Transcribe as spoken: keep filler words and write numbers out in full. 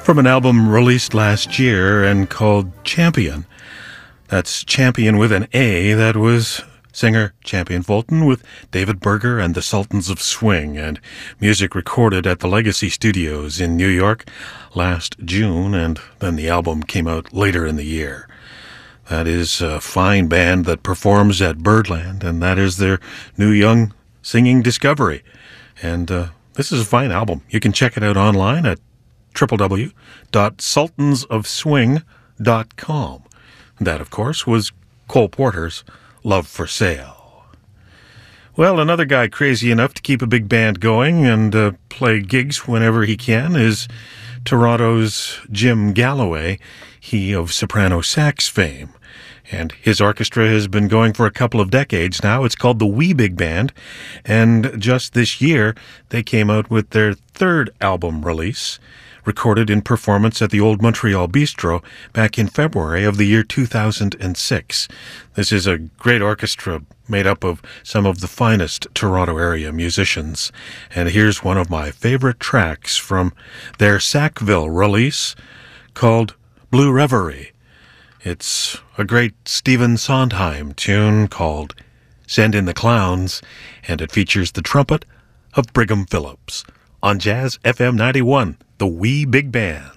from an album released last year and called Champion. That's Champion with an A. That was singer Champion Fulton with David Berger and the Sultans of Swing, and music recorded at the Legacy Studios in New York last June, and then the album came out later in the year. That is a fine band that performs at Birdland, and that is their new young singing discovery. And uh, this is a fine album. You can check it out online at w w w dot sultans of swing dot com. That, of course, was Cole Porter's Love for Sale. Well, another guy crazy enough to keep a big band going and uh, play gigs whenever he can is Toronto's Jim Galloway, he of soprano sax fame. And his orchestra has been going for a couple of decades now. It's called the Wee Big Band, and just this year they came out with their third album release, recorded in performance at the Old Montreal Bistro back in February of the year two thousand six. This is a great orchestra made up of some of the finest Toronto area musicians. And here's one of my favorite tracks from their Sackville release called Blue Reverie. It's a great Stephen Sondheim tune called Send in the Clowns, and it features the trumpet of Brigham Phillips on Jazz F M ninety-one, the Wee Big Band.